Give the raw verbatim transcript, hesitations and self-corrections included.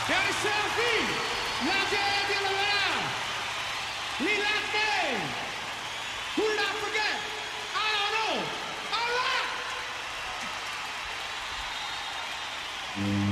E ai selfie, la gente lo verrà. Li latte. Who did I forget? I don't know. All right.